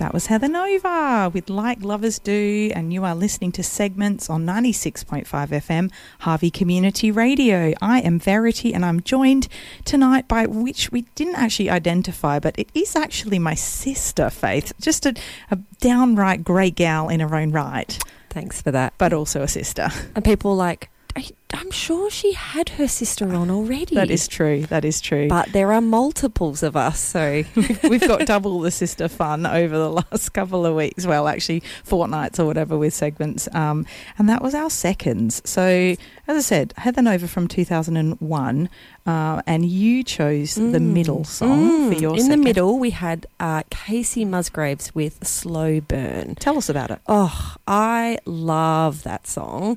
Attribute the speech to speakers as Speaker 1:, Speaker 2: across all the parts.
Speaker 1: That was Heather Nova with Like Lovers Do, and you are listening to Segments on 96.5 FM, Harvey Community Radio. I am Verity, and I'm joined tonight by, which we didn't actually identify, but it is actually my sister, Faith. Just a downright great gal in her own right.
Speaker 2: Thanks for that.
Speaker 1: But also a sister.
Speaker 2: And people are like, I'm sure she had her sister on already.
Speaker 1: That is true. That is true.
Speaker 2: But there are multiples of us, so
Speaker 1: we've got double the sister fun over the last couple of weeks. Well, actually, fortnights or whatever with segments. And that was our seconds. So, as I said, Heather Nova from 2001, and you chose the middle song for your second.
Speaker 2: In the middle, we had Casey Musgraves with Slow Burn.
Speaker 1: Tell us about it.
Speaker 2: Oh, I love that song.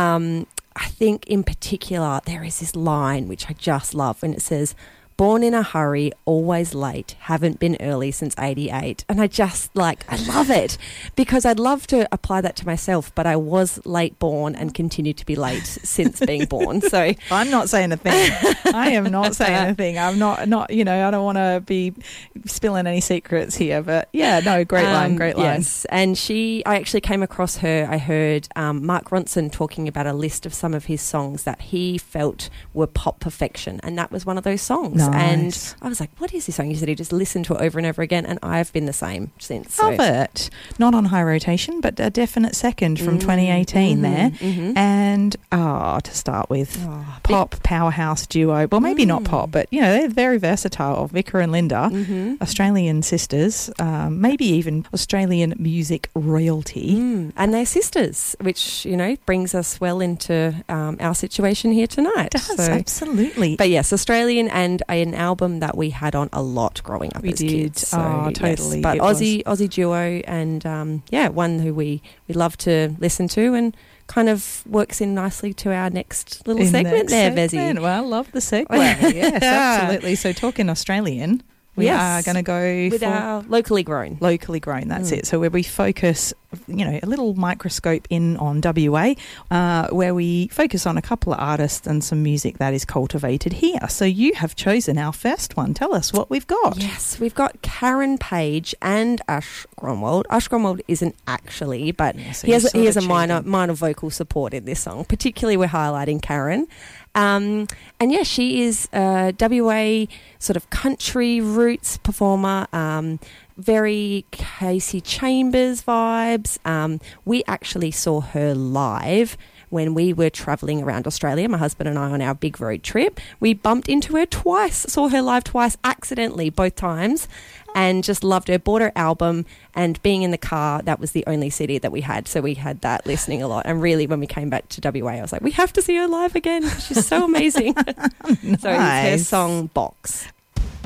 Speaker 2: I think in particular there is this line which I just love, and it says, "Born in a hurry, always late, haven't been early since 88." And I love it, because I'd love to apply that to myself, but I was late born and continue to be late since being born. So
Speaker 1: I'm not saying a thing. I am not saying a thing. I'm not, I don't want to be spilling any secrets here, but yeah, no, great line.
Speaker 2: Yes, and I actually came across her. I heard Mark Ronson talking about a list of some of his songs that he felt were pop perfection, and that was one of those songs.
Speaker 1: Nice.
Speaker 2: And I was like, what is this song? He said he just listened to it over and over again, and I've been the same since.
Speaker 1: Love it. Not on high rotation, but a definite second from 2018 there. Mm-hmm. And, to start with, pop powerhouse duo. Well, maybe not pop, but, they're very versatile. Vicar and Linda, Australian sisters, maybe even Australian music royalty.
Speaker 2: And they're sisters, which, brings us well into our situation here tonight.
Speaker 1: It does, absolutely.
Speaker 2: But yes, Australian, and an album that we had on a lot growing up as kids.
Speaker 1: So, totally.
Speaker 2: Yes. But Aussie duo, and one who we love to listen to, and kind of works in nicely to our next little segment there, Vezzy.
Speaker 1: Well, love the segue. Yes, absolutely. So talking Australian, we are going to go
Speaker 2: with our locally grown.
Speaker 1: Locally grown, that's it. So where we focus, a little microscope in on WA, where we focus on a couple of artists and some music that is cultivated here. So you have chosen our first one. Tell us what we've got.
Speaker 2: Yes, we've got Karen Page and Ash Gromwald. Ash Gromwald isn't actually, but he has a minor vocal support in this song. Particularly, we're highlighting Karen. She is a WA sort of country roots performer, very Casey Chambers vibes. We actually saw her live when we were travelling around Australia, my husband and I, on our big road trip. We bumped into her twice, saw her live twice, accidentally both times, and just loved her. Bought her album, and being in the car, that was the only CD that we had, so we had that listening a lot. And really, when we came back to WA, I was like, we have to see her live again. She's so amazing.
Speaker 1: Nice.
Speaker 2: So it's her song Box.